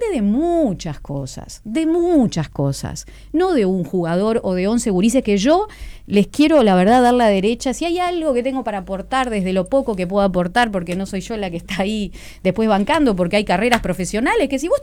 de muchas cosas, no de un jugador o de 11 gurises que yo les quiero, la verdad, dar la derecha. Si hay algo que tengo para aportar desde lo poco que puedo aportar, porque no soy yo la que está ahí después bancando, porque hay carreras profesionales que si vos